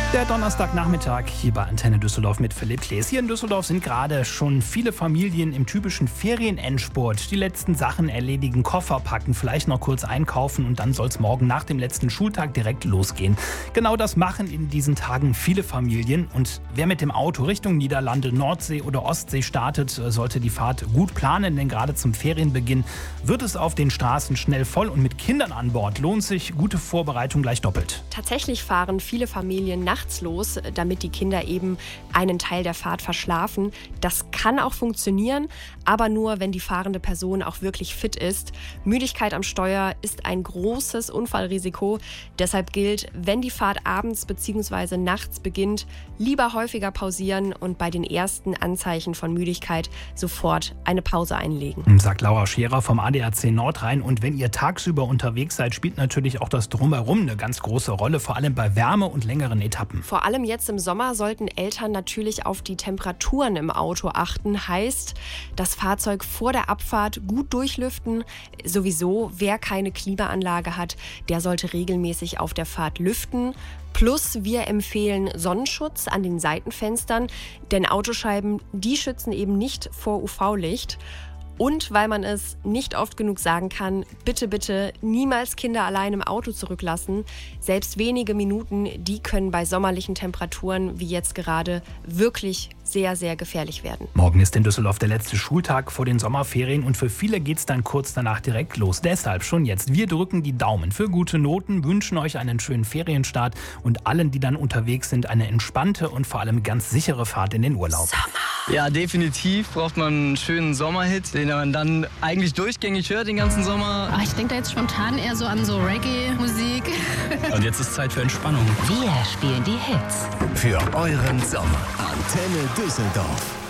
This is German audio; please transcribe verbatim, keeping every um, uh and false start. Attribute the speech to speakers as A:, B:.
A: Der Donnerstagnachmittag hier bei Antenne Düsseldorf mit Philipp Klees. Hier in Düsseldorf sind gerade schon viele Familien im typischen Ferienendspurt. Die letzten Sachen erledigen, Koffer packen, vielleicht noch kurz einkaufen und dann soll es morgen nach dem letzten Schultag direkt losgehen. Genau das machen in diesen Tagen viele Familien. Und wer mit dem Auto Richtung Niederlande, Nordsee oder Ostsee startet, sollte die Fahrt gut planen, denn gerade zum Ferienbeginn wird es auf den Straßen schnell voll und mit Kindern an Bord lohnt sich gute Vorbereitung gleich doppelt.
B: Tatsächlich fahren viele Familien nachts los, damit die Kinder eben einen Teil der Fahrt verschlafen. Das kann auch funktionieren, aber nur, wenn die fahrende Person auch wirklich fit ist. Müdigkeit am Steuer ist ein großes Unfallrisiko. Deshalb gilt, wenn die Fahrt abends bzw. nachts beginnt, lieber häufiger pausieren und bei den ersten Anzeichen von Müdigkeit sofort eine Pause einlegen.
A: Sagt Laura Scherer vom A D A C Nordrhein. Und wenn ihr tagsüber unterwegs seid, spielt natürlich auch das Drumherum eine ganz große Rolle, vor allem bei Wärme und längeren Etappen.
B: Vor allem jetzt im Sommer sollten Eltern natürlich auf die Temperaturen im Auto achten. Heißt, das Fahrzeug vor der Abfahrt gut durchlüften. Sowieso, wer keine Klimaanlage hat, der sollte regelmäßig auf der Fahrt lüften. Plus, wir empfehlen Sonnenschutz an den Seitenfenstern, denn Autoscheiben, die schützen eben nicht vor U V-Licht. Und weil man es nicht oft genug sagen kann, bitte, bitte niemals Kinder allein im Auto zurücklassen. Selbst wenige Minuten, die können bei sommerlichen Temperaturen wie jetzt gerade wirklich sehr, sehr gefährlich werden.
A: Morgen ist in Düsseldorf der letzte Schultag vor den Sommerferien und für viele geht's dann kurz danach direkt los. Deshalb schon jetzt, wir drücken die Daumen für gute Noten, wünschen euch einen schönen Ferienstart und allen, die dann unterwegs sind, eine entspannte und vor allem ganz sichere Fahrt in den Urlaub.
B: Sommer.
C: Ja, definitiv braucht man einen schönen Sommerhit, den man dann eigentlich durchgängig hört den ganzen Sommer.
D: Ach, ich denke da jetzt spontan eher so an so Reggae-Musik.
C: Und jetzt ist Zeit für Entspannung.
E: Wir spielen die Hits.
F: Für euren Sommer. Antenne Düsseldorf.